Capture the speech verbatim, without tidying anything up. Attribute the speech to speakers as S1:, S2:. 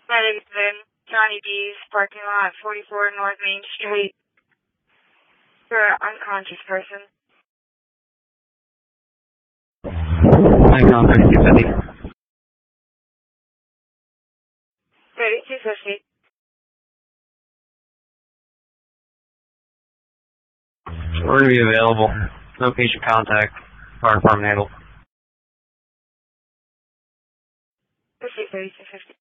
S1: My name is Lynn. Johnny B's parking lot, forty-four North Main Street. For an unconscious person.
S2: Icon thirty-two fifty.
S1: thirty-two fifty.
S2: We're going to be available. No patient contact. Fire department handle.
S1: Proceed thirty-two fifty.